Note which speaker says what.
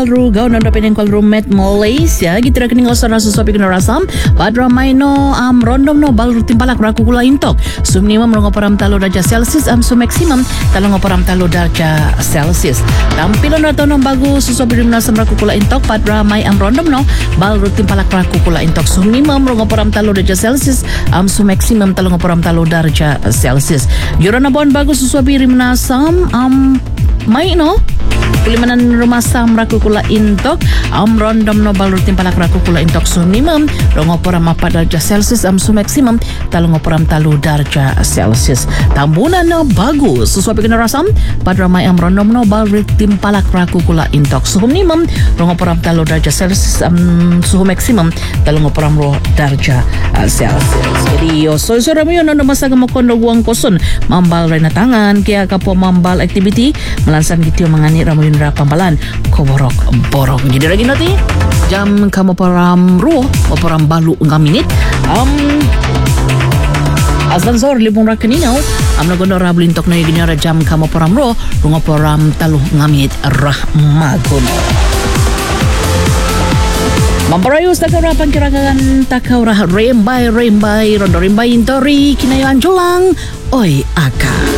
Speaker 1: Rugaw na dapat ng Roommate Malaysia gitira kini ngosor na susopi kina rasam padra may no rondom no bal rutin palak raku kula intok sumnima mrongo param talo darja Celsius su maximum talong param talo darja Celsius tampilan na to no bago susopi rimna sam raku kula intok padra may rondom no bal rutin palak raku kula intok sumnima mrongo param talo darja Celsius su maximum talong param talo darja Celsius yura na bon bago susopi rimna sam may no Kulimanan rumah sam rakukula intok rondom no bal rutin palak rakukula intok minimum rongo poram 4 darjah Celsius su maximum talong poram talu darjah Celsius tambunan no bagus sesuai kena rasam padra may rondom no bal rutin palak rakukula intok minimum rongo poram talu darjah Celsius su maximum talong poram ro darjah Celsius jadi so mo yun no masaga mo kondo guang koson mambal rin na tangan kaya kapo mambal activity melansan gitu mangani ramo yun pampalan ko borok jadi lagi nanti jam kamu param ro o param balu nga minit aslan sor libong rakaninaw nagono rablintok na ginyara jam kamu param ro rungo param taluh nga minit rahmagono Mamparayos takarapan kirangan takawrah rembay rondo rembay intori kinayan julang oy aka